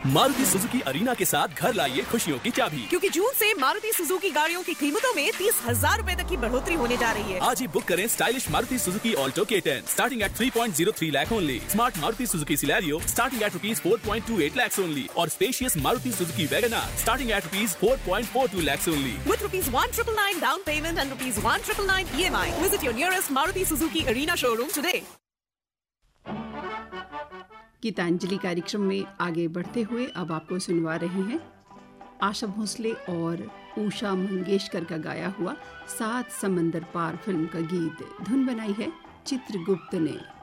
Maruti Suzuki arena के साथ घर लाइए खुशियों की चाबी, क्योंकि जून से मारुति सुजुकी गाड़ियों की कीमतों में 30,000 रूपए तक की बढ़ोतरी होने जा रही है। आज ही बुक करें stylish Maruti Suzuki Alto K10 starting at 3.03 lakh only, smart Maruti Suzuki Celerio starting at ₹4.28 lakhs only और spacious Maruti Suzuki WagonR starting at ₹4.42 lakhs only. With ₹1,999 down payment and ₹1,999 EMI. Visit your nearest Maruti Suzuki Arena showroom today. Geetanjali कार्यक्रम में आगे बढ़ते हुए अब आपको सुनवा रहे हैं आशा भोसले और उषा मंगेशकर का गाया हुआ सात समंदर पार फिल्म का गीत। धुन बनाई है चित्रगुप्त ने।